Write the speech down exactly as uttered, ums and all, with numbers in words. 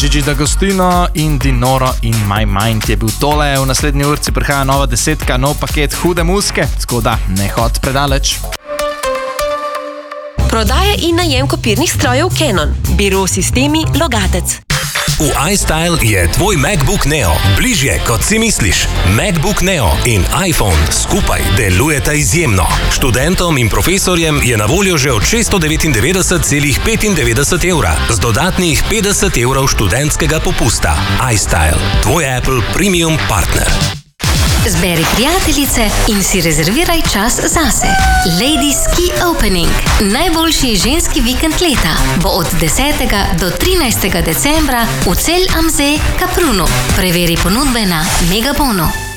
Gigi D'Agostino in Dinoro in My Mind je bil tole. V naslednji urci prihaja nova desetka, nov paket hude muzike, tako da ne hod predaleč. Prodaja in najem kopirnih strojev Canon. Biro Sistemi Logatec. V iStyle je tvoj MacBook Neo bližje, kot si misliš. MacBook Neo in iPhone skupaj delujeta izjemno. Študentom in profesorjem je na voljo že od šeststo devetindevetdeset celih petindevetdeset evra, z dodatnih petdeset evrov študentskega popusta. iStyle, tvoj Apple Premium partner. Zberi prijateljice in si rezerviraj čas zase. Ladies Ski Opening, najboljši ženski vikend leta, bo od desetega do trinajstega decembra v Cell am See, Kaprunu. Preveri ponudbe na Megabonu.